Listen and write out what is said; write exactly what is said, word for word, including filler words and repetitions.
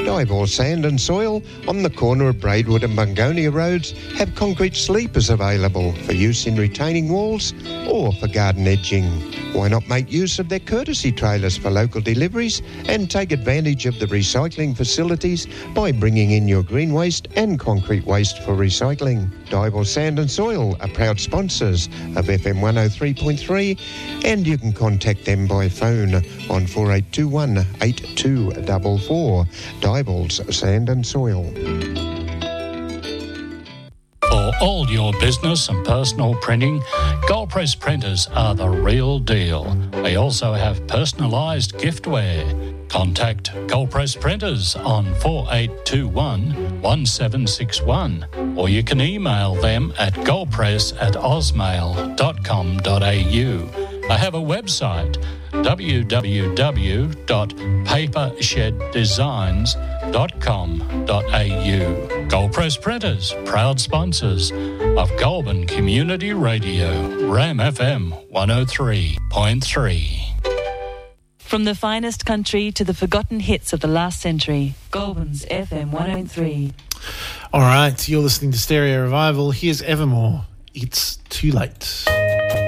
Diboll Sand and Soil on the corner of Braidwood and Bungonia Roads have concrete sleepers available for use in retaining walls or for garden edging. Why not make use of their courtesy trailers for local deliveries and take advantage of the recycling facilities by bringing in your green waste and concrete waste for recycling. Diboll Sand and Soil are proud sponsors of F M one oh three point three, and you can contact them by phone on four eight two one, eight two four four. Diboll's Sand and Soil. For all your business and personal printing, Gold Press printers are the real deal. They also have personalised giftware. Contact Gold Press Printers on four eight two one, one seven six one, or you can email them at goldpress at ausmail dot com dot a u. They have a website, w w w dot paper shed designs dot com dot a u. Gold Press Printers, proud sponsors of Goulburn Community Radio, Ram F M one oh three point three. From the finest country to the forgotten hits of the last century, Goulburn's F M one oh three. All right, you're listening to Stereo Revival. Here's Evermore. It's Too Late.